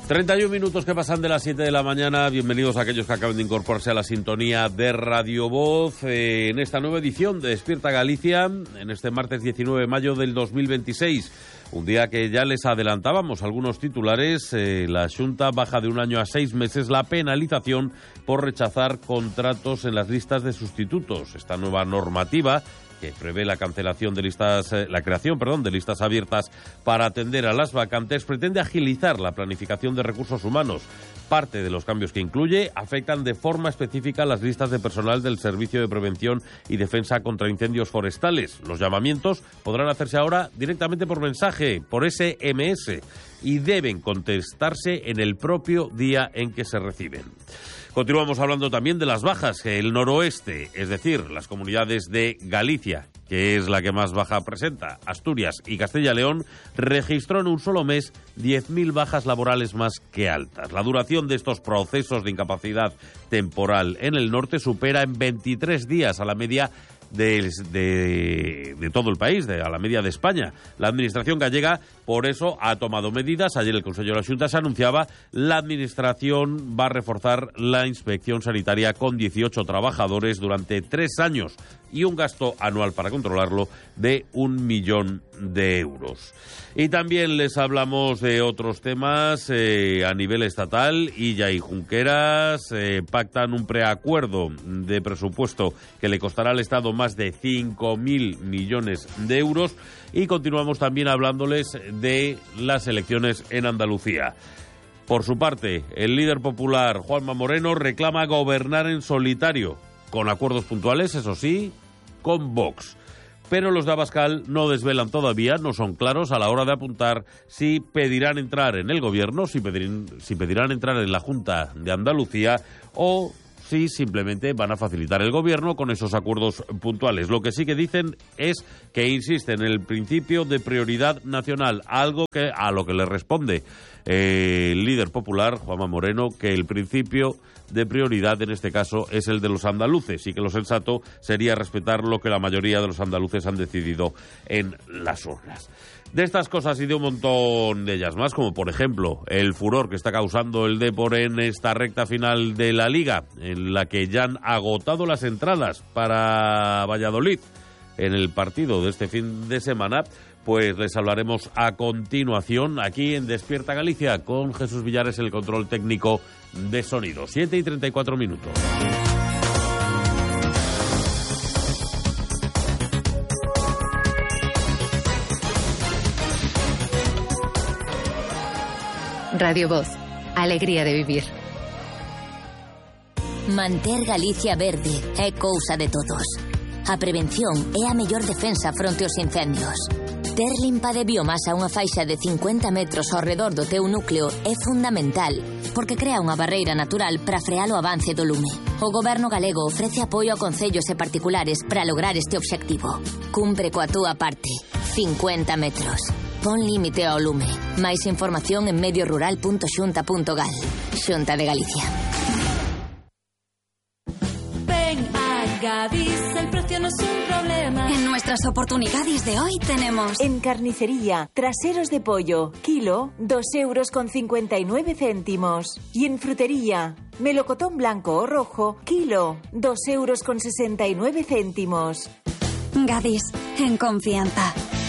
31 minutos que pasan de las 7 de la mañana. Bienvenidos a aquellos que acaban de incorporarse a la sintonía de Radio Voz en esta nueva edición de Despierta Galicia, en este martes 19 de mayo del 2026. Un día que ya les adelantábamos algunos titulares. La Xunta baja de 1 año a 6 meses la penalización por rechazar contratos en las listas de sustitutos. Esta nueva normativa que prevé la cancelación de listas, la creación, de listas abiertas para atender a las vacantes, pretende agilizar la planificación de recursos humanos. Parte de los cambios que incluye afectan de forma específica las listas de personal del Servicio de Prevención y Defensa contra Incendios Forestales. Los llamamientos podrán hacerse ahora directamente por mensaje, por SMS, y deben contestarse en el propio día en que se reciben. Continuamos hablando también de las bajas. El noroeste, es decir, las comunidades de Galicia, que es la que más baja presenta, Asturias y Castilla y León, registró en un solo mes 10.000 bajas laborales más que altas. La duración de estos procesos de incapacidad temporal en el norte supera en 23 días a la media de todo el país, a la media de España. La Administración gallega, por eso, ha tomado medidas. Ayer el Consejo de la Xunta se anunciaba, la Administración va a reforzar la inspección sanitaria con 18 trabajadores durante 3 años y un gasto anual para controlarlo de 1 millón de euros. Y también les hablamos de otros temas a nivel estatal. Illa y Junqueras pactan un preacuerdo de presupuesto que le costará al Estado más de 5.000 millones de euros. Y continuamos también hablándoles de las elecciones en Andalucía. Por su parte, el líder popular Juanma Moreno reclama gobernar en solitario, con acuerdos puntuales, eso sí, con Vox. Pero los de Abascal no desvelan todavía, no son claros a la hora de apuntar si pedirán entrar en el gobierno, si pedirán entrar en la Junta de Andalucía o si simplemente van a facilitar el gobierno con esos acuerdos puntuales. Lo que sí que dicen es que insisten en el principio de prioridad nacional, algo que a lo que le responde el líder popular, Juanma Moreno, que el principio de prioridad en este caso es el de los andaluces y que lo sensato sería respetar lo que la mayoría de los andaluces han decidido en las urnas. De estas cosas y de un montón de ellas más, como por ejemplo el furor que está causando el Depor en esta recta final de la Liga, en la que ya han agotado las entradas para Valladolid en el partido de este fin de semana, pues les hablaremos a continuación aquí en Despierta Galicia con Jesús Villares, el control técnico de sonido. 7:34 minutos. Radio Voz, alegría de vivir. Manter Galicia verde é cousa de todos. A prevención é a mellor defensa fronte aos incendios. Ter limpa de biomasa unha faixa de 50 metros ao redor do teu núcleo é fundamental, porque crea unha barreira natural para frear o avance do lume. O Goberno galego ofrece apoio a concellos e particulares para lograr este obxectivo. Cumpre coa túa parte. 50 metros. Pon límite ao lume. Máis información en mediorural.xunta.gal. Xunta de Galicia. Gadis, el precio no es un problema. En nuestras oportunidades de hoy tenemos... En carnicería, traseros de pollo, kilo, 2,59 €. Y en frutería, melocotón blanco o rojo, kilo, 2,69 €. Gadis, en confianza.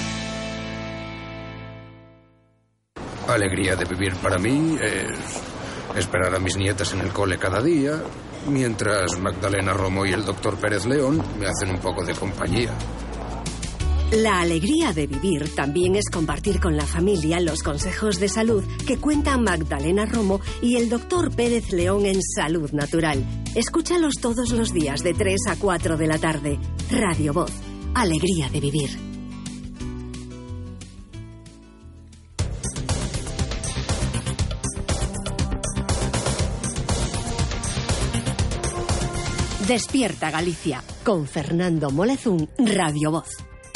Alegría de vivir para mí es esperar a mis nietas en el cole cada día, mientras Magdalena Romo y el doctor Pérez León me hacen un poco de compañía. La alegría de vivir también es compartir con la familia los consejos de salud que cuentan Magdalena Romo y el doctor Pérez León en Salud Natural. Escúchalos todos los días de 3 a 4 de la tarde. Radio Voz, alegría de vivir. Despierta Galicia, con Fernando Molezún, Radio Voz.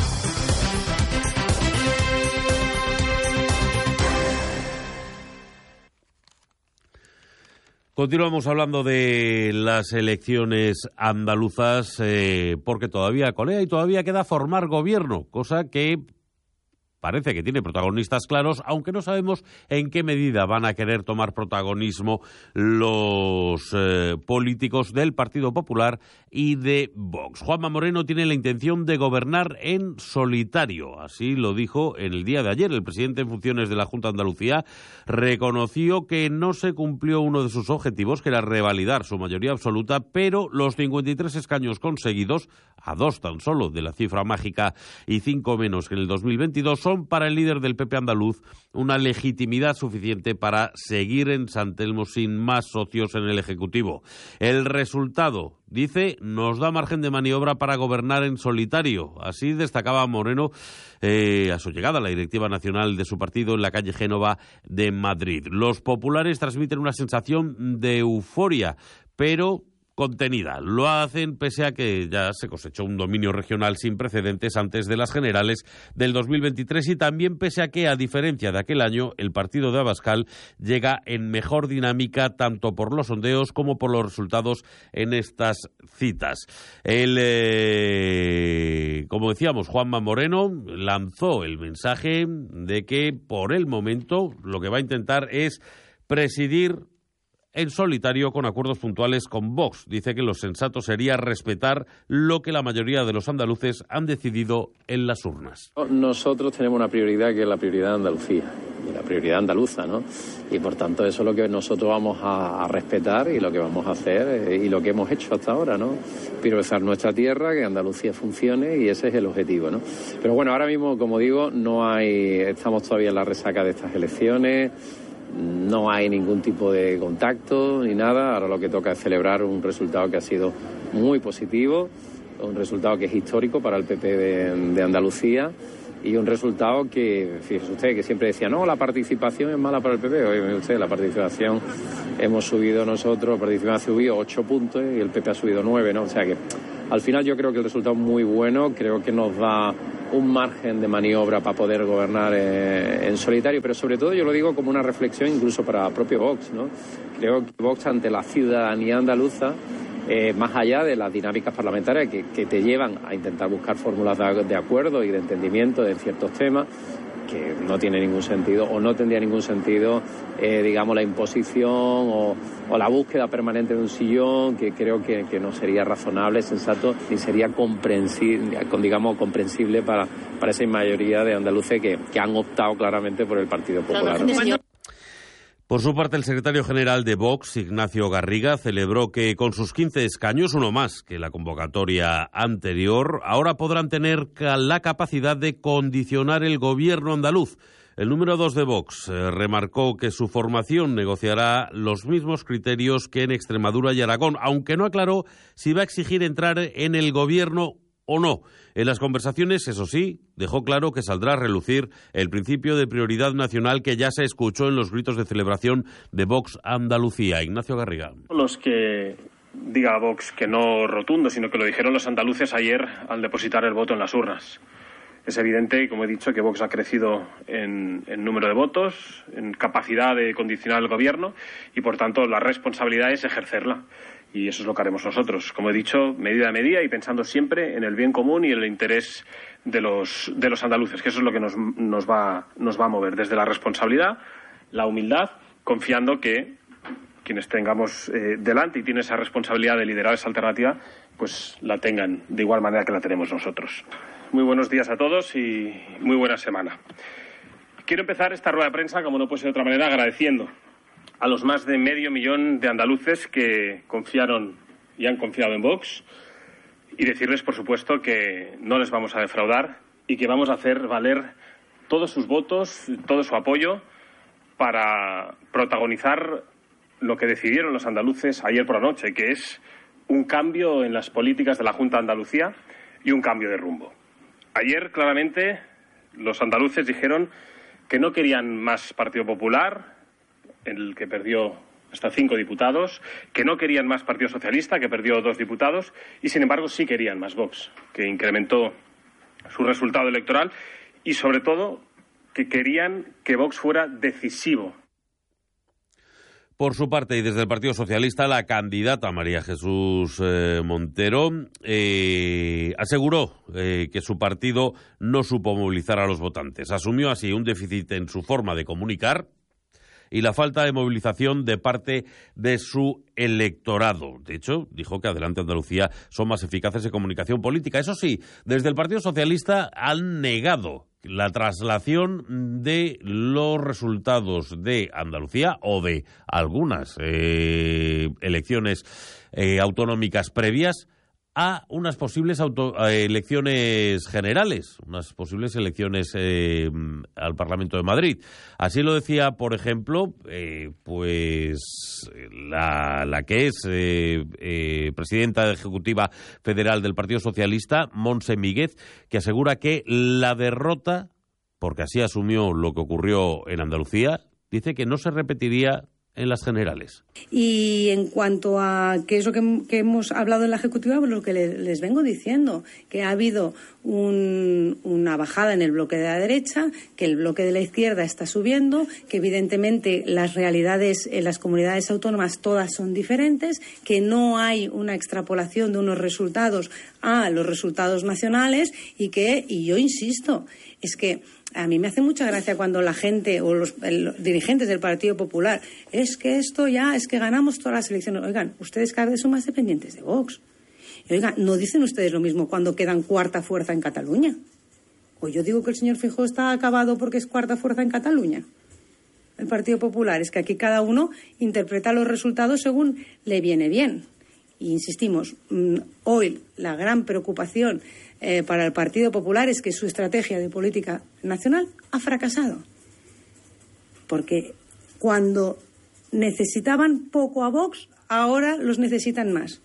Continuamos hablando de las elecciones andaluzas porque todavía colea y todavía queda formar gobierno, cosa que parece que tiene protagonistas claros, aunque no sabemos en qué medida van a querer tomar protagonismo los políticos del Partido Popular y de Vox. Juanma Moreno tiene la intención de gobernar en solitario. Así lo dijo en el día de ayer. El presidente en funciones de la Junta de Andalucía reconoció que no se cumplió uno de sus objetivos, que era revalidar su mayoría absoluta, pero los 53 escaños conseguidos, a 2 tan solo de la cifra mágica y 5 menos que en el 2022, son para el líder del PP andaluz una legitimidad suficiente para seguir en San Telmo sin más socios en el Ejecutivo. El resultado, dice, nos da margen de maniobra para gobernar en solitario. Así destacaba Moreno a su llegada a la directiva nacional de su partido en la calle Génova de Madrid. Los populares transmiten una sensación de euforia, pero contenida. Lo hacen pese a que ya se cosechó un dominio regional sin precedentes antes de las generales del 2023 y también pese a que, a diferencia de aquel año, el partido de Abascal llega en mejor dinámica tanto por los sondeos como por los resultados en estas citas. Como decíamos, Juanma Moreno lanzó el mensaje de que por el momento lo que va a intentar es presidir en solitario con acuerdos puntuales con Vox. Dice que lo sensato sería respetar lo que la mayoría de los andaluces han decidido en las urnas. Nosotros tenemos una prioridad que es la prioridad de Andalucía, la prioridad andaluza, ¿no? Y por tanto eso es lo que nosotros vamos a respetar y lo que vamos a hacer y lo que hemos hecho hasta ahora, ¿no? Priorizar nuestra tierra, que Andalucía funcione y ese es el objetivo, ¿no? Pero bueno, ahora mismo, como digo, estamos todavía en la resaca de estas elecciones. No hay ningún tipo de contacto ni nada. Ahora lo que toca es celebrar un resultado que ha sido muy positivo, un resultado que es histórico para el PP de Andalucía y un resultado que, fíjese usted, que siempre decía, no, la participación es mala para el PP. Oye, mire usted, la participación hemos subido nosotros, la participación ha subido 8 puntos y el PP ha subido 9, ¿no? O sea que al final yo creo que el resultado es muy bueno, creo que nos da un margen de maniobra para poder gobernar en solitario, pero sobre todo yo lo digo como una reflexión incluso para propio Vox, ¿no? Creo que Vox ante la ciudadanía andaluza, más allá de las dinámicas parlamentarias que te llevan a intentar buscar fórmulas de acuerdo y de entendimiento en ciertos temas, que no tiene ningún sentido o no tendría ningún sentido, digamos, la imposición o la búsqueda permanente de un sillón, que creo que no sería razonable, sensato, ni sería comprensible para esa mayoría de andaluces que han optado claramente por el Partido Popular. Por su parte, el secretario general de Vox, Ignacio Garriga, celebró que con sus 15 escaños, uno más que la convocatoria anterior, ahora podrán tener la capacidad de condicionar el gobierno andaluz. El número 2 de Vox remarcó que su formación negociará los mismos criterios que en Extremadura y Aragón, aunque no aclaró si va a exigir entrar en el gobierno o no. En las conversaciones, eso sí, dejó claro que saldrá a relucir el principio de prioridad nacional que ya se escuchó en los gritos de celebración de Vox Andalucía. Ignacio Garriga. Los que diga Vox que no rotundo, sino que lo dijeron los andaluces ayer al depositar el voto en las urnas. Es evidente, como he dicho, que Vox ha crecido en número de votos, en capacidad de condicionar el gobierno y, por tanto, la responsabilidad es ejercerla. Y eso es lo que haremos nosotros, como he dicho, medida a medida y pensando siempre en el bien común y en el interés de los andaluces, que eso es lo que nos va a mover desde la responsabilidad, la humildad, confiando que quienes tengamos delante y tienen esa responsabilidad de liderar esa alternativa, pues la tengan de igual manera que la tenemos nosotros. Muy buenos días a todos y muy buena semana. Quiero empezar esta rueda de prensa, como no puede ser de otra manera, agradeciendo a los más de 500.000 de andaluces que confiaron y han confiado en Vox y decirles, por supuesto, que no les vamos a defraudar y que vamos a hacer valer todos sus votos, todo su apoyo para protagonizar lo que decidieron los andaluces ayer por la noche, que es un cambio en las políticas de la Junta de Andalucía y un cambio de rumbo. Ayer, claramente, los andaluces dijeron que no querían más Partido Popular, el que perdió hasta 5 diputados, que no querían más Partido Socialista, que perdió 2 diputados, y sin embargo sí querían más Vox, que incrementó su resultado electoral, y sobre todo que querían que Vox fuera decisivo. Por su parte, y desde el Partido Socialista, la candidata María Jesús Montero aseguró que su partido no supo movilizar a los votantes. Asumió así un déficit en su forma de comunicar y la falta de movilización de parte de su electorado. De hecho, dijo que Adelante Andalucía son más eficaces en comunicación política. Eso sí, desde el Partido Socialista han negado la traslación de los resultados de Andalucía o de algunas elecciones autonómicas previas a unas posibles elecciones generales, unas posibles elecciones al Parlamento de Madrid. Así lo decía, por ejemplo, la que es presidenta ejecutiva federal del Partido Socialista, Montse Míguez, que asegura que la derrota, porque así asumió lo que ocurrió en Andalucía, dice que no se repetiría en las generales. Y en cuanto a qué es lo que hemos hablado en la Ejecutiva, pues lo que les vengo diciendo, que ha habido una bajada en el bloque de la derecha, que el bloque de la izquierda está subiendo, que evidentemente las realidades en las comunidades autónomas todas son diferentes, que no hay una extrapolación de unos resultados a los resultados nacionales y yo insisto, es que a mí me hace mucha gracia cuando la gente o los dirigentes del Partido Popular, es que ganamos todas las elecciones. Oigan, ustedes cada vez son más dependientes de Vox. Y oigan, ¿no dicen ustedes lo mismo cuando quedan cuarta fuerza en Cataluña? O yo digo que el señor Feijóo está acabado porque es cuarta fuerza en Cataluña. El Partido Popular, es que aquí cada uno interpreta los resultados según le viene bien. Y insistimos, hoy la gran preocupación para el Partido Popular es que su estrategia de política nacional ha fracasado. Porque cuando necesitaban poco a Vox, ahora los necesitan más.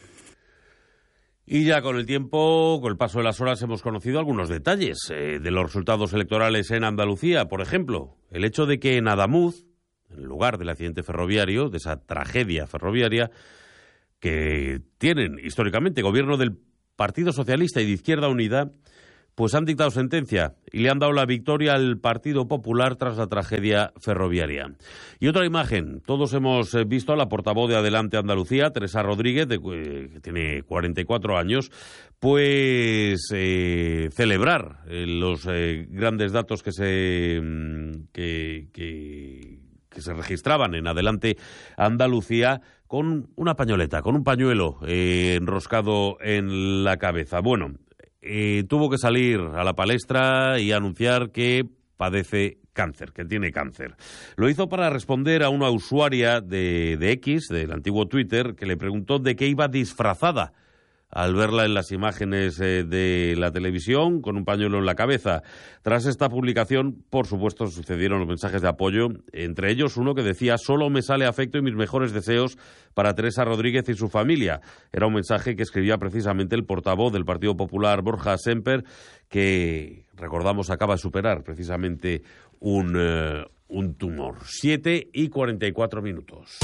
Y ya con el tiempo, con el paso de las horas, hemos conocido algunos detalles de los resultados electorales en Andalucía. Por ejemplo, el hecho de que en Adamuz, en el lugar del accidente ferroviario, de esa tragedia ferroviaria, que tienen históricamente gobierno del Partido Socialista y de Izquierda Unida, pues han dictado sentencia y le han dado la victoria al Partido Popular tras la tragedia ferroviaria. Y otra imagen, todos hemos visto a la portavoz de Adelante Andalucía, Teresa Rodríguez, que tiene 44 años, pues celebrar los grandes datos que se registraban en Adelante Andalucía con una pañoleta, con un pañuelo enroscado en la cabeza. Bueno, tuvo que salir a la palestra y anunciar que padece cáncer, que tiene cáncer. Lo hizo para responder a una usuaria de X, del antiguo Twitter, que le preguntó de qué iba disfrazada al verla en las imágenes de la televisión con un pañuelo en la cabeza. Tras esta publicación, por supuesto, sucedieron los mensajes de apoyo, entre ellos uno que decía: solo me sale afecto y mis mejores deseos para Teresa Rodríguez y su familia. Era un mensaje que escribía precisamente el portavoz del Partido Popular, Borja Semper, que, recordamos, acaba de superar precisamente un tumor. 7:44.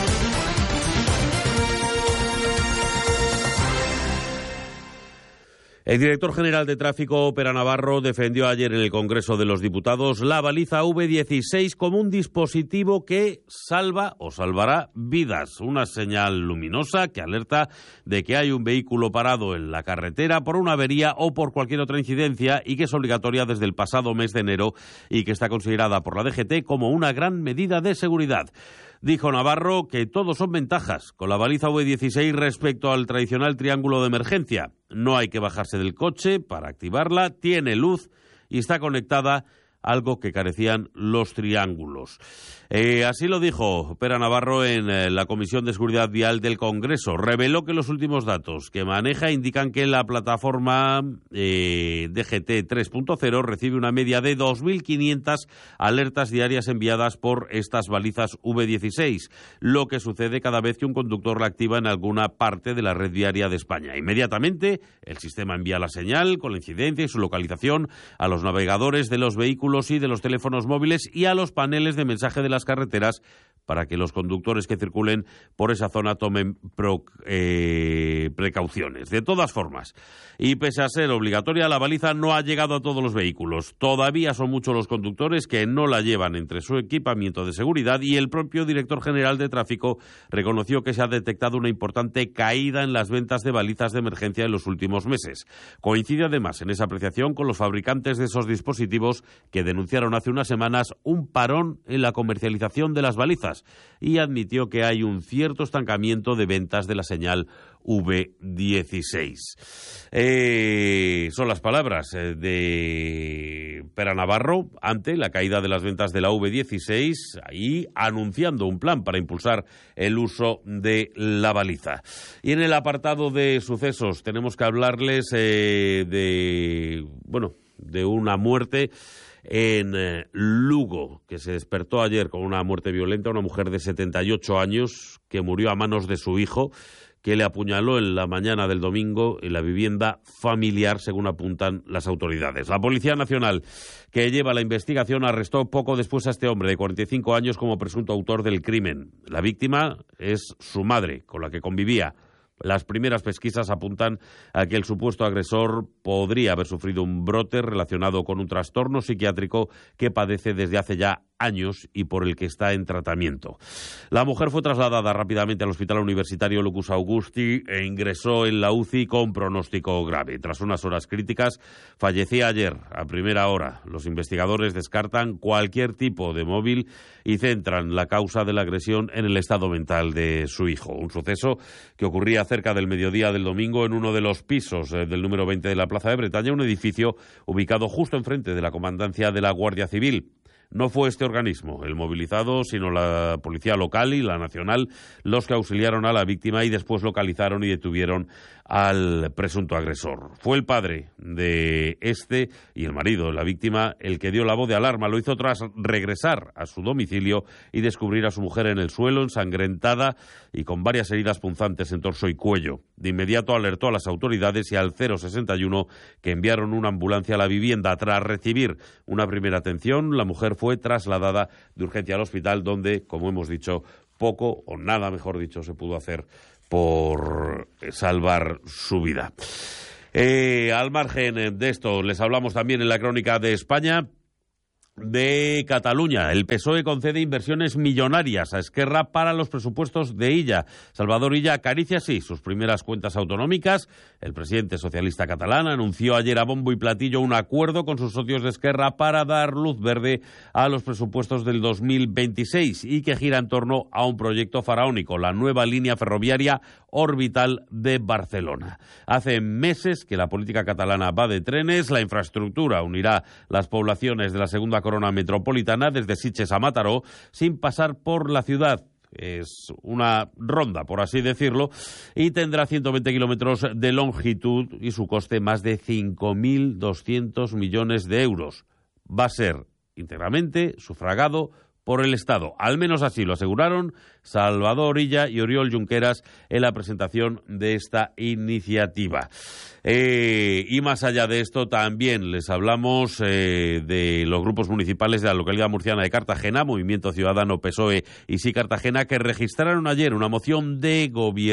El director general de Tráfico, Pere Navarro, defendió ayer en el Congreso de los Diputados la baliza V16 como un dispositivo que salva o salvará vidas. Una señal luminosa que alerta de que hay un vehículo parado en la carretera por una avería o por cualquier otra incidencia y que es obligatoria desde el pasado mes de enero y que está considerada por la DGT como una gran medida de seguridad. Dijo Navarro que todo son ventajas con la baliza V16 respecto al tradicional triángulo de emergencia. No hay que bajarse del coche para activarla, tiene luz y está conectada, algo que carecían los triángulos. Así lo dijo Pere Navarro en la Comisión de Seguridad Vial del Congreso. Reveló que los últimos datos que maneja indican que la plataforma DGT 3.0 recibe una media de 2.500 alertas diarias enviadas por estas balizas V16, lo que sucede cada vez que un conductor la activa en alguna parte de la red viaria de España. Inmediatamente, el sistema envía la señal con la incidencia y su localización a los navegadores de los vehículos y de los teléfonos móviles y a los paneles de mensaje de las carreteras para que los conductores que circulen por esa zona tomen precauciones. De todas formas, y pese a ser obligatoria, la baliza no ha llegado a todos los vehículos. Todavía son muchos los conductores que no la llevan entre su equipamiento de seguridad, y el propio director general de tráfico reconoció que se ha detectado una importante caída en las ventas de balizas de emergencia en los últimos meses. Coincide además en esa apreciación con los fabricantes de esos dispositivos que denunciaron hace unas semanas un parón en la comercialización de las balizas, y admitió que hay un cierto estancamiento de ventas de la señal V16. Son las palabras de Pera Navarro ante la caída de las ventas de la V16, ahí anunciando un plan para impulsar el uso de la baliza. Y en el apartado de sucesos tenemos que hablarles de una muerte en Lugo, que se despertó ayer con una muerte violenta, una mujer de 78 años que murió a manos de su hijo, que le apuñaló en la mañana del domingo en la vivienda familiar, según apuntan las autoridades. La Policía Nacional, que lleva la investigación, arrestó poco después a este hombre de 45 años como presunto autor del crimen. La víctima es su madre, con la que convivía. Las primeras pesquisas apuntan a que el supuesto agresor podría haber sufrido un brote relacionado con un trastorno psiquiátrico que padece desde hace ya años y por el que está en tratamiento. La mujer fue trasladada rápidamente al Hospital Universitario Lucus Augusti e ingresó en la UCI con pronóstico grave. Tras unas horas críticas, fallecía ayer a primera hora. Los investigadores descartan cualquier tipo de móvil y centran la causa de la agresión en el estado mental de su hijo. Un suceso que ocurría cerca del mediodía del domingo en uno de los pisos del número 20 de la Plaza de Bretaña, un edificio ubicado justo enfrente de la comandancia de la Guardia Civil. No fue este organismo el movilizado, sino la policía local y la nacional los que auxiliaron a la víctima y después localizaron y detuvieron al presunto agresor. Fue el padre de este y el marido de la víctima el que dio la voz de alarma. Lo hizo tras regresar a su domicilio y descubrir a su mujer en el suelo, ensangrentada y con varias heridas punzantes en torso y cuello. De inmediato alertó a las autoridades y al 061, que enviaron una ambulancia a la vivienda. Tras recibir una primera atención, la mujer fue trasladada de urgencia al hospital, donde, como hemos dicho, poco o nada, mejor dicho, se pudo hacer por salvar su vida. Al margen de esto, les hablamos también en la crónica de España de Cataluña. El PSOE concede inversiones millonarias a Esquerra para los presupuestos de Illa. Salvador Illa acaricia así sus primeras cuentas autonómicas. El presidente socialista catalán anunció ayer a bombo y platillo un acuerdo con sus socios de Esquerra para dar luz verde a los presupuestos del 2026 y que gira en torno a un proyecto faraónico, la nueva línea ferroviaria orbital de Barcelona. Hace meses que la política catalana va de trenes. La infraestructura unirá las poblaciones de la segunda corona metropolitana desde Sitges a Mataró sin pasar por la ciudad. Es una ronda, por así decirlo, y tendrá 120 kilómetros de longitud y su coste más de 5.200 millones de euros. Va a ser íntegramente sufragado por el Estado. Al menos así lo aseguraron Salvador Illa y Oriol Junqueras en la presentación de esta iniciativa. Y más allá de esto, también les hablamos de los grupos municipales de la localidad murciana de Cartagena, Movimiento Ciudadano, PSOE y Sí Cartagena, que registraron ayer una moción de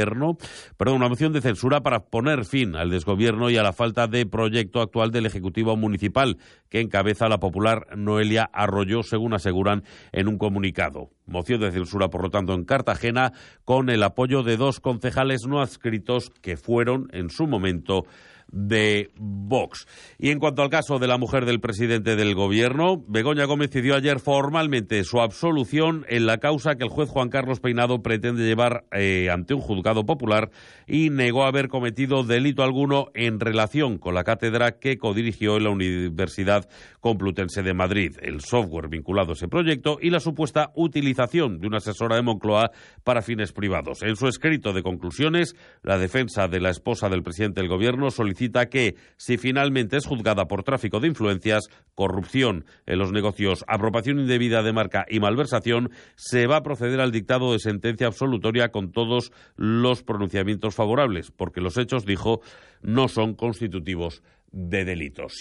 censura para poner fin al desgobierno y a la falta de proyecto actual del Ejecutivo Municipal, que encabeza la popular Noelia Arroyo, según aseguran en un comunicado. Moción de censura, por lo tanto, en Cartagena, con el apoyo de 2 concejales no adscritos que fueron, en su momento, de Vox. Y en cuanto al caso de la mujer del presidente del gobierno, Begoña Gómez pidió ayer formalmente su absolución en la causa que el juez Juan Carlos Peinado pretende llevar ante un juzgado popular, y negó haber cometido delito alguno en relación con la cátedra que codirigió en la Universidad Complutense de Madrid, el software vinculado a ese proyecto y la supuesta utilización de una asesora de Moncloa para fines privados. En su escrito de conclusiones, la defensa de la esposa del presidente del gobierno solicita que, si finalmente es juzgada por tráfico de influencias, corrupción en los negocios, apropiación indebida de marca y malversación, se va a proceder al dictado de sentencia absolutoria con todos los pronunciamientos favorables, porque los hechos, dijo, no son constitutivos de delitos.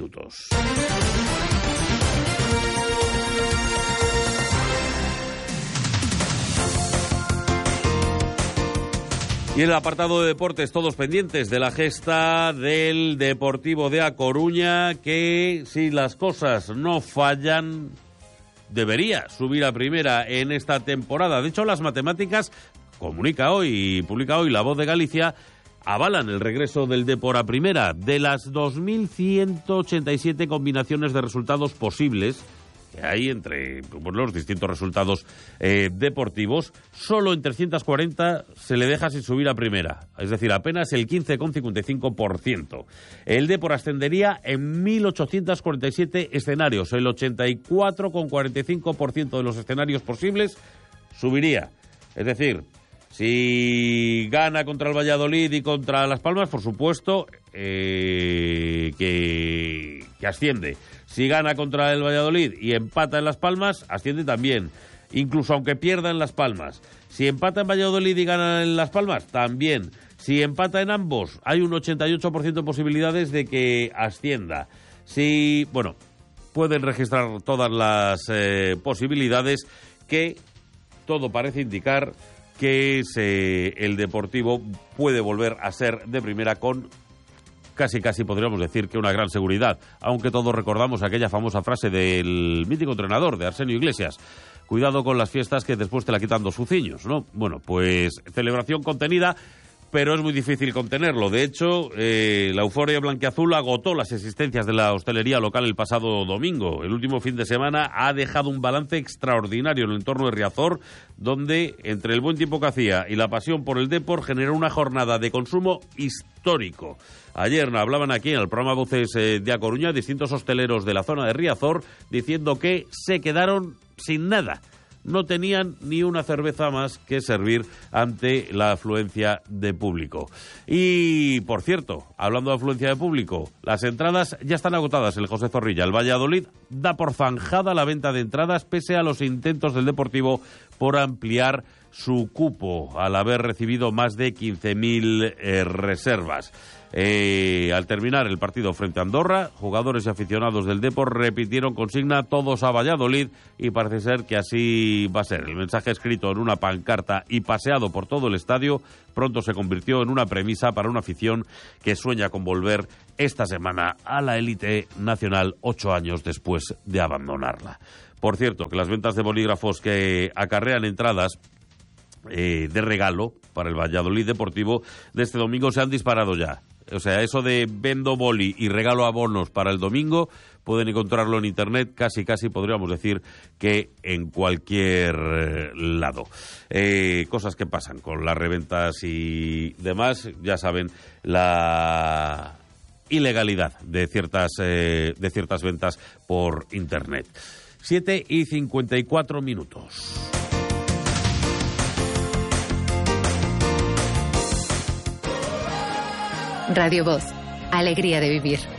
7:51. Y en el apartado de deportes, todos pendientes de la gesta del Deportivo de A Coruña, que si las cosas no fallan, debería subir a primera en esta temporada. De hecho, las matemáticas, publica hoy La Voz de Galicia, avalan el regreso del Depor a primera. De las 2.187 combinaciones de resultados posibles que hay entre los distintos resultados deportivos, solo en 340 se le deja sin subir a primera, es decir, apenas el 15,55%. El Depor ascendería en 1.847 escenarios, el 84,45% de los escenarios posibles subiría. Es decir, si gana contra el Valladolid y contra Las Palmas, por supuesto que asciende. Si gana contra el Valladolid y empata en Las Palmas, asciende también, incluso aunque pierda en Las Palmas. Si empata en Valladolid y gana en Las Palmas, también. Si empata en ambos, hay un 88% de posibilidades de que ascienda. Pueden registrar todas las posibilidades, que todo parece indicar que el Deportivo puede volver a ser de primera con casi podríamos decir que una gran seguridad, aunque todos recordamos aquella famosa frase del mítico entrenador de Arsenio Iglesias: cuidado con las fiestas que después te la quitan 2 suciños, ¿no? Bueno, pues celebración contenida, pero es muy difícil contenerlo. De hecho, la euforia blanquiazul agotó las existencias de la hostelería local el pasado domingo. El último fin de semana ha dejado un balance extraordinario en el entorno de Riazor, donde, entre el buen tiempo que hacía y la pasión por el Depor, generó una jornada de consumo histórico. Ayer hablaban aquí en el programa Voces de A Coruña distintos hosteleros de la zona de Riazor diciendo que se quedaron sin nada. No tenían ni una cerveza más que servir ante la afluencia de público. Y, por cierto, hablando de afluencia de público, las entradas ya están agotadas en el José Zorrilla. El Valladolid da por zanjada la venta de entradas pese a los intentos del Deportivo por ampliar su cupo al haber recibido más de 15.000 reservas. Al terminar el partido frente a Andorra, jugadores y aficionados del Depor repitieron consigna todos a Valladolid, y parece ser que así va a ser. El mensaje escrito en una pancarta y paseado por todo el estadio pronto se convirtió en una premisa para una afición que sueña con volver esta semana a la élite nacional 8 años después de abandonarla. Por cierto, que las ventas de bolígrafos que acarrean entradas de regalo para el Valladolid Deportivo de este domingo se han disparado ya. O sea, eso de vendo boli y regalo abonos para el domingo, pueden encontrarlo en internet casi podríamos decir que en cualquier lado. Cosas que pasan con las reventas y demás, ya saben, la ilegalidad de ciertas ventas por internet. 7:54. Radio Voz, alegría de vivir.